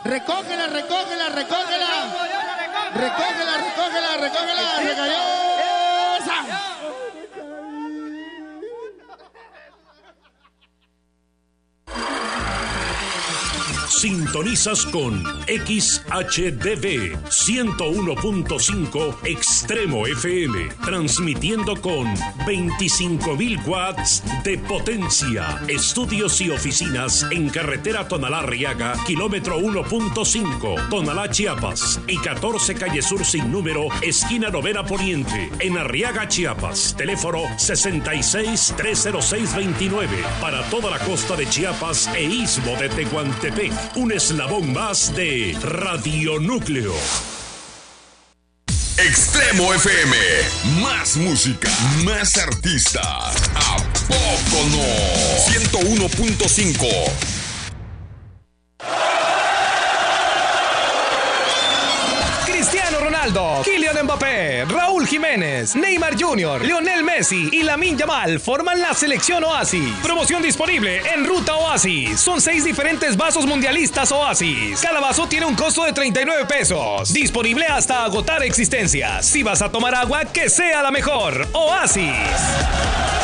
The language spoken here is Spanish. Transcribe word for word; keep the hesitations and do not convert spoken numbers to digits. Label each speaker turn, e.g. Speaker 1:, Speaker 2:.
Speaker 1: Recógela, recógela, recógela. Recógela, recógela, recógela. Recayó.
Speaker 2: Sintonizas con X H D V ciento uno punto cinco Extremo F M, transmitiendo con veinticinco mil watts de potencia. Estudios y oficinas en carretera Tonalá-Arriaga, kilómetro uno punto cinco, Tonalá, Chiapas, y catorce calle Sur sin número, esquina Novena Poniente, en Arriaga, Chiapas. Teléfono sesenta y seis, trescientos seis veintinueve, para toda la costa de Chiapas e istmo de Tehuantepec. Un eslabón más de Radio Núcleo.
Speaker 3: Extremo F M. Más música, más artistas. ¿A poco no? ciento uno punto cinco.
Speaker 4: Cristiano Ronaldo, Kylian Mbappé, Raúl Jiménez, Neymar junior, Lionel Messi y Lamine Yamal forman la selección Oasis. Promoción disponible en Ruta Oasis. Son seis diferentes vasos mundialistas Oasis. Cada vaso tiene un costo de treinta y nueve pesos. Disponible hasta agotar existencias. Si vas a tomar agua, que sea la mejor. Oasis.